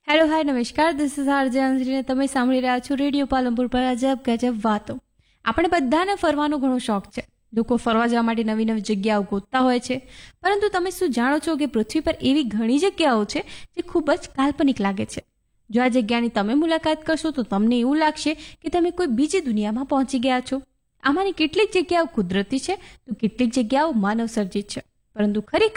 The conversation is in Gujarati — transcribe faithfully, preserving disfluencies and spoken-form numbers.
હેલો હાય નમસ્કાર, દિસ ઇઝ આરજે અંજલિને તમે સાંભળી રહ્યા છો રેડિયો પાલનપુર પર અજબ ગજબ વાતો. આપણે બધાને ફરવાનો ઘણો શોખ છે. લોકો ફરવા જવા માટે નવી નવી જગ્યાઓ ગોતતા હોય છે. પરંતુ તમે શું જાણો છો કે પૃથ્વી પર એવી ઘણી જગ્યાઓ છે જે ખૂબ જ કાલ્પનિક લાગે છે. જો આ જગ્યાની તમે મુલાકાત કરશો તો તમને એવું લાગશે કે તમે કોઈ બીજી દુનિયામાં પહોંચી ગયા છો. આમાંની કેટલીક જગ્યાઓ કુદરતી છે તો કેટલીક જગ્યાઓ માનવ સર્જિત છે. પરંતુ ખરેખર